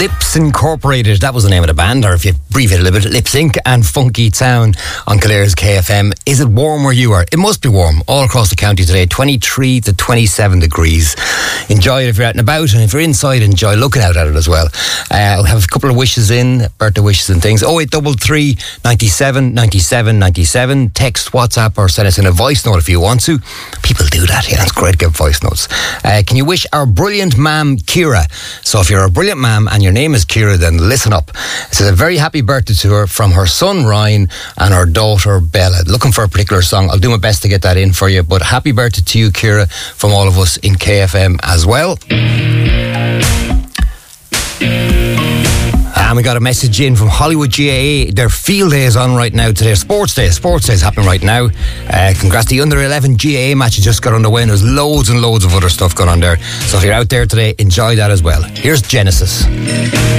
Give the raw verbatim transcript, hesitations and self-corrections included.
Lips Incorporated, that was the name of the band, or if you abbreviate it a little bit, Lip Sync and Funky Town on Clare's K F M. Is it warm where you are? It must be warm all across the county today, twenty-three to twenty-seven degrees. Enjoy it if you're out and about, and if you're inside, enjoy looking out at it as well. Uh, I'll have a couple of wishes in, birthday wishes and things. oh eight three three, ninety-seven, ninety-seven, ninety-seven. Text, WhatsApp, or send us in a voice note if you want to. People do that, yeah, it's great to get voice notes. Uh, can you wish our brilliant ma'am Kira? So if you're a brilliant ma'am and your name is Kira, then listen up. It says a very happy birthday to her from her son Ryan and her daughter Bella. Looking for a particular song. I'll do my best to get that in for you, but happy birthday to you, Kira, from all of us in K F M as well. And we got a message in from Hollywood G A A. Their field day is on right now today. Sports day. Sports day is happening right now. Uh, congrats to the under eleven G A A match. It just got underway, and there's loads and loads of other stuff going on there. So if you're out there today, enjoy that as well. Here's Genesis.